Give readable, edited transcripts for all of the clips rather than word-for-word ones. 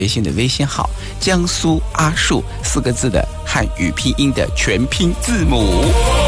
微信的微信号江苏阿树4个字的汉语拼音的全拼字母。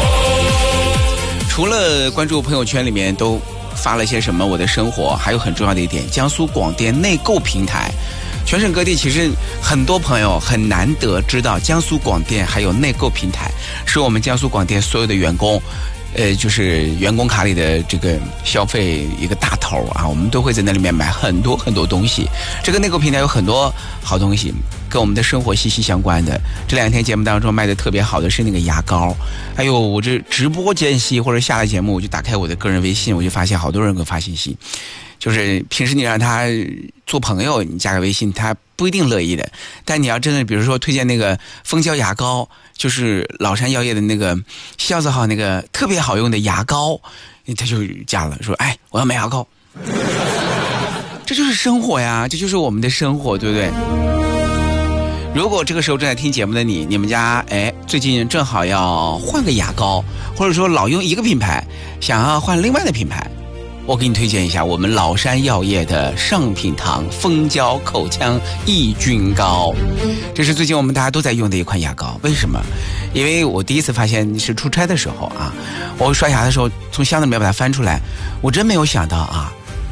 除了关注朋友圈里面都发了些什么我的生活，还有很重要的一点，江苏广电内购平台。全省各地其实很多朋友很难得知道江苏广电还有内购平台，是我们江苏广电所有的员工就是员工卡里的这个消费一个大头啊，我们都会在那里面买很多很多东西。这个内购平台有很多好东西，跟我们的生活息息相关的。这2天节目当中卖的特别好的是那个牙膏，还有我这直播间隙或者下了节目，我就打开我的个人微信，我就发现好多人给我发信息，就是平时你让他做朋友，你加个微信，他不一定乐意的。但你要真的，比如说推荐那个蜂胶牙膏，就是老山药业的那个笑字号那个特别好用的牙膏，他就加了，说：“哎，我要买牙膏。”这就是生活呀，这就是我们的生活，对不对？如果这个时候正在听节目的你们家最近正好要换个牙膏，或者说老用一个品牌，想要换另外的品牌。我给你推荐一下我们老山药业的上品堂蜂胶口腔抑菌膏，这是最近我们大家都在用的一款牙膏。为什么？因为我第一次发现是出差的时候啊，我刷牙的时候从箱子里面把它翻出来，我真没有想到啊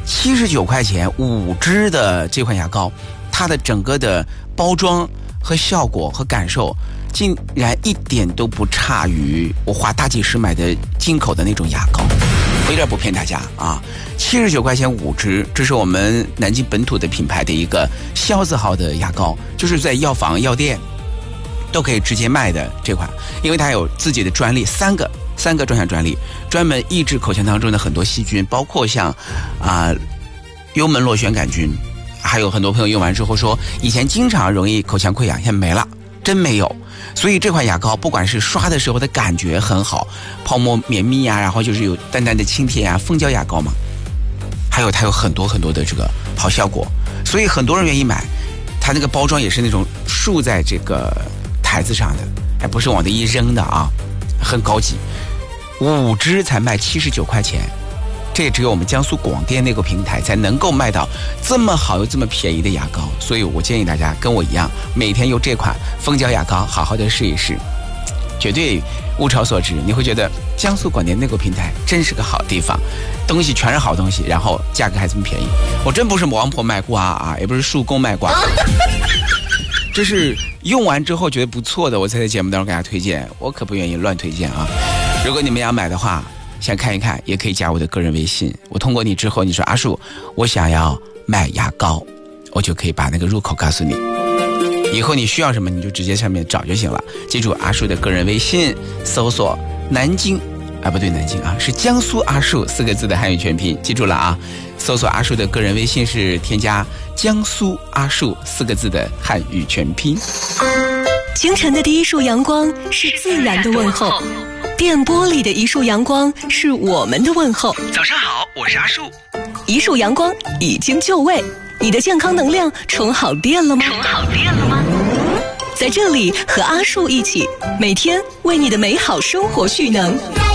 ，79块钱5支的这款牙膏，它的整个的包装和效果和感受竟然一点都不差于我花大几十买的进口的那种牙膏。我有点不骗大家啊，79块钱5支，这是我们南京本土的品牌的一个消字号的牙膏，就是在药房药店都可以直接卖的这款，因为它有自己的专利，三个专项专利，专门抑制口腔当中的很多细菌，包括像幽门螺旋杆菌，还有很多朋友用完之后说以前经常容易口腔溃疡，现在没了，真没有。所以这款牙膏不管是刷的时候的感觉很好，泡沫绵密啊，然后就是有淡淡的清甜啊，蜂胶牙膏嘛，还有它有很多很多的这个好效果，所以很多人愿意买。它那个包装也是那种竖在这个台子上的，还不是往这一扔的啊，很高级。5支才卖79块钱，这也只有我们江苏广电那个平台才能够卖到这么好又这么便宜的牙膏。所以我建议大家跟我一样，每天用这款蜂胶牙膏好好的试一试，绝对物超所值。你会觉得江苏广电那个平台真是个好地方，东西全是好东西，然后价格还这么便宜。我真不是王婆卖瓜啊，也不是叔公卖瓜，这是用完之后觉得不错的我才在节目当中给大家推荐，我可不愿意乱推荐啊。如果你们要买的话，想看一看也可以加我的个人微信，我通过你之后，你说阿树我想要买牙膏，我就可以把那个入口告诉你，以后你需要什么你就直接上面找就行了。记住阿树的个人微信，搜索南京不对，南京啊，是江苏阿树4个字的汉语全拼，记住了啊，搜索阿树的个人微信是添加江苏阿树4个字的汉语全拼。 清晨的第一束阳光是自然的问候，电波里的一束阳光是我们的问候。 早上好，我是阿树。 一束阳光已经就位，你的健康能量充好电了吗？在这里和阿树一起，每天为你的美好生活蓄能。